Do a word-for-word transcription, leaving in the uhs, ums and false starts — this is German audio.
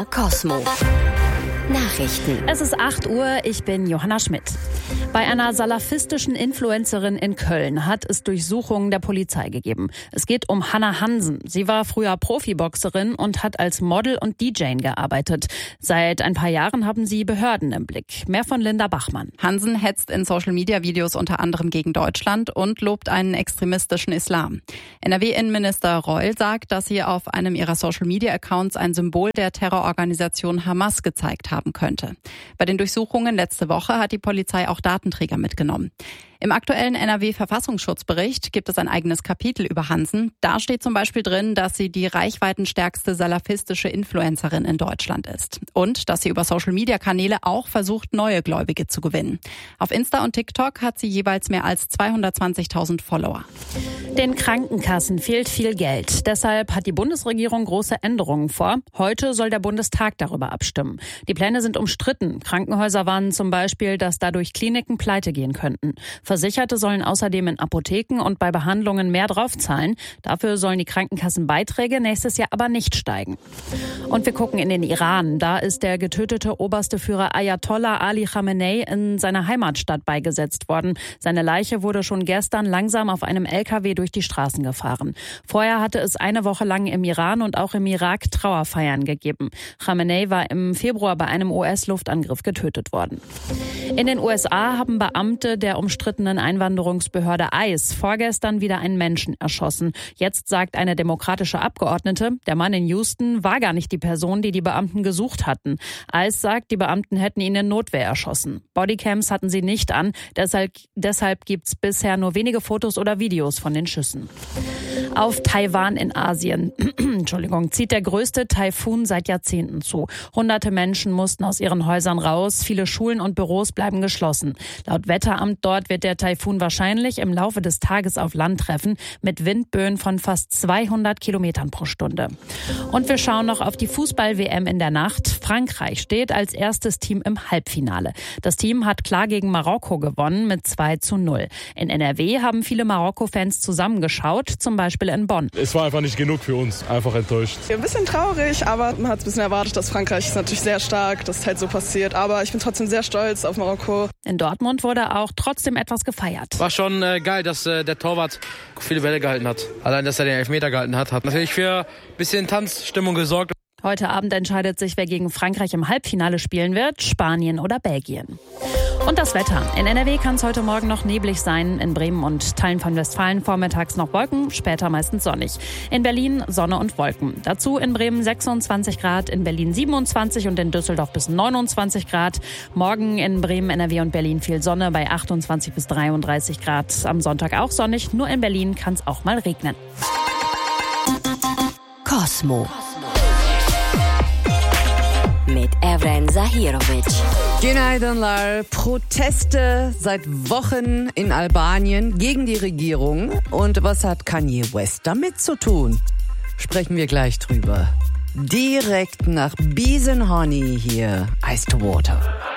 R Cosmo. Nachrichten. Es ist acht Uhr, ich bin Johanna Schmidt. Bei einer salafistischen Influencerin in Köln hat es Durchsuchungen der Polizei gegeben. Es geht um Hannah Hansen. Sie war früher Profiboxerin und hat als Model und D J gearbeitet. Seit ein paar Jahren haben sie Behörden im Blick. Mehr von Linda Bachmann. Hansen hetzt in Social-Media-Videos unter anderem gegen Deutschland und lobt einen extremistischen Islam. N R W-Innenminister Reul sagt, dass sie auf einem ihrer Social-Media-Accounts ein Symbol der Terrororganisation Hamas gezeigt haben könnte. Bei den Durchsuchungen letzte Woche hat die Polizei auch Datenträger mitgenommen. Im aktuellen N R W-Verfassungsschutzbericht gibt es ein eigenes Kapitel über Hansen. Da steht zum Beispiel drin, dass sie die reichweitenstärkste salafistische Influencerin in Deutschland ist. Und dass sie über Social-Media-Kanäle auch versucht, neue Gläubige zu gewinnen. Auf Insta und TikTok hat sie jeweils mehr als zweihundertzwanzigtausend Follower. Den Krankenkassen fehlt viel Geld. Deshalb hat die Bundesregierung große Änderungen vor. Heute soll der Bundestag darüber abstimmen. Die Pläne sind umstritten. Krankenhäuser warnen zum Beispiel, dass dadurch Kliniken pleite gehen könnten. Versicherte sollen außerdem in Apotheken und bei Behandlungen mehr draufzahlen. Dafür sollen die Krankenkassenbeiträge nächstes Jahr aber nicht steigen. Und wir gucken in den Iran. Da ist der getötete oberste Führer Ayatollah Ali Khamenei in seiner Heimatstadt beigesetzt worden. Seine Leiche wurde schon gestern langsam auf einem L K W durch die Straßen gefahren. Vorher hatte es eine Woche lang im Iran und auch im Irak Trauerfeiern gegeben. Khamenei war im Februar bei einem U S-Luftangriff getötet worden. In den U S A haben Beamte der umstrittenen Einwanderungsbehörde ICE vorgestern wieder einen Menschen erschossen. Jetzt sagt eine demokratische Abgeordnete, der Mann in Houston war gar nicht die Person, die die Beamten gesucht hatten. ICE sagt, die Beamten hätten ihn in Notwehr erschossen. Bodycams hatten sie nicht an, deshalb, deshalb gibt es bisher nur wenige Fotos oder Videos von den Schüssen. Auf Taiwan in Asien Entschuldigung, zieht der größte Taifun seit Jahrzehnten zu. Hunderte Menschen mussten aus ihren Häusern raus, viele Schulen und Büros bleiben geschlossen. Laut Wetteramt dort wird der Taifun wahrscheinlich im Laufe des Tages auf Land treffen, mit Windböen von fast zweihundert Kilometern pro Stunde. Und wir schauen noch auf die Fußball-W M in der Nacht. Frankreich steht als erstes Team im Halbfinale. Das Team hat klar gegen Marokko gewonnen mit zwei zu null. In N R W haben viele Marokko-Fans zusammengeschaut, zum Beispiel in Bonn. Es war einfach nicht genug für uns, einfach enttäuscht. Ein bisschen traurig, aber man hat ein bisschen erwartet, dass Frankreich ist natürlich sehr stark, dass es halt so passiert. Aber ich bin trotzdem sehr stolz auf Marokko. In Dortmund wurde auch trotzdem etwas gefeiert. War schon äh, geil, dass äh, der Torwart viele Bälle gehalten hat. Allein, dass er den Elfmeter gehalten hat, hat natürlich für ein bisschen Tanzstimmung gesorgt. Heute Abend entscheidet sich, wer gegen Frankreich im Halbfinale spielen wird, Spanien oder Belgien. Und das Wetter. In N R W kann es heute Morgen noch neblig sein, in Bremen und Teilen von Westfalen vormittags noch Wolken, später meistens sonnig. In Berlin Sonne und Wolken. Dazu in Bremen sechsundzwanzig Grad, in Berlin siebenundzwanzig und in Düsseldorf bis neunundzwanzig Grad. Morgen in Bremen, N R W und Berlin viel Sonne bei achtundzwanzig bis dreiunddreißig Grad. Am Sonntag auch sonnig, nur in Berlin kann es auch mal regnen. Cosmo. Mit Evren Zahirovic. Günaydınlar. Proteste seit Wochen in Albanien gegen die Regierung. Und was hat Kanye West damit zu tun? Sprechen wir gleich drüber. Direkt nach Bees and Honey hier, Ice to Water.